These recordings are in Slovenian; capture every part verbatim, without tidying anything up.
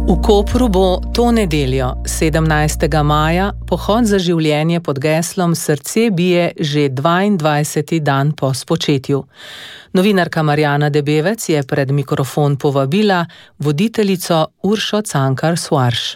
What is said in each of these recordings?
V Kopru bo to nedeljo, sedemnajstega maja, pohod za življenje pod geslom Srce bije že dvaindvajseti dan po spočetju. Novinarka Marjana Debevec je pred mikrofon povabila voditeljico Uršo Cankar Soares.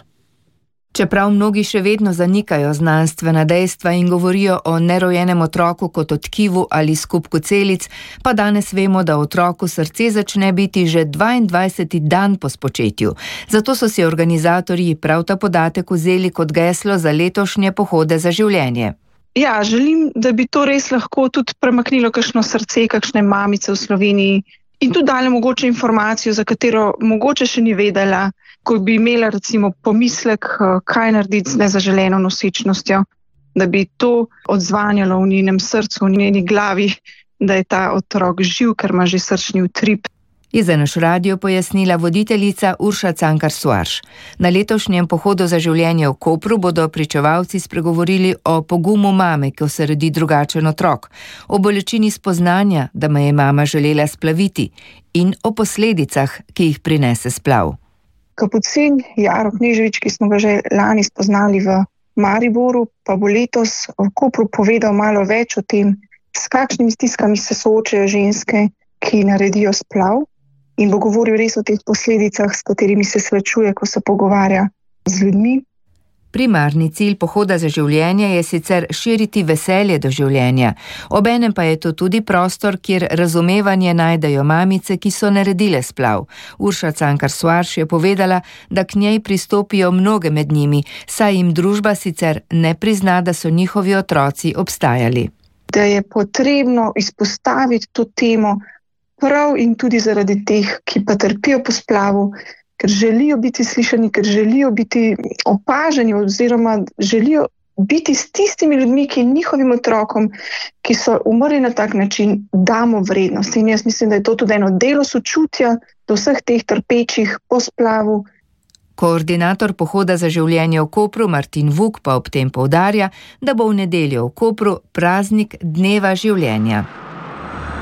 Čeprav mnogi še vedno zanikajo znanstvena dejstva in govorijo o nerojenem otroku kot o tkivu ali skupku celic, pa danes vemo, da otroku srce začne biti že dvaindvajseti dan po spočetju. Zato so si organizatorji prav ta podatek vzeli kot geslo za letošnje pohode za življenje. Ja, želim, da bi to res lahko tudi premaknilo kakšno srce, kakšne mamice v Sloveniji in tudi dali mogoče informacijo, za katero mogoče še ni vedela, ko bi imela recimo pomislek, kaj narediti z nezaželeno nosečnostjo, da bi to odzvanjalo v njenem srcu, v njeni glavi, da je ta otrok živ, ker ima že srčni utrip. Je za naš radio pojasnila voditeljica Urša Cankar Soares. Na letošnjem pohodu za življenje v Kopru bodo pričevalci spregovorili o pogumu mame, ko se rodi drugačen otrok, o bolečini spoznanja, da me je mama želela splaviti, in o posledicah, ki jih prinese splav. Kapucin Jaro Kneževič, ki smo ga že lani spoznali v Mariboru, pa bo letos v Kopru povedal malo več o tem, s kakšnimi stiskami se soočajo ženske, ki naredijo splav, in bo govoril res o teh posledicah, s katerimi se srečuje, ko se pogovarja z ljudmi. Primarni cilj pohoda za življenje je sicer širiti veselje do življenja. Obenem pa je to tudi prostor, kjer razumevanje najdejo mamice, ki so naredile splav. Urša Cankar Soares je povedala, da k njej pristopijo mnoge med njimi, saj jim družba sicer ne prizna, da so njihovi otroci obstajali. Da je potrebno izpostaviti to temo prav in tudi zaradi teh, ki pa trpijo po splavu, ker želijo biti slišani, ker želijo biti opaženi oziroma želijo biti s tistimi ljudmi, ki njihovim otrokom, ki so umrli na tak način, damo vrednost. In jaz mislim, da je to tudi eno delo sočutja do vseh teh trpečih po splavu. Koordinator pohoda za življenje v Kopru Martin Vuk pa ob tem poudarja, da bo v nedeljo v Kopru praznik dneva življenja.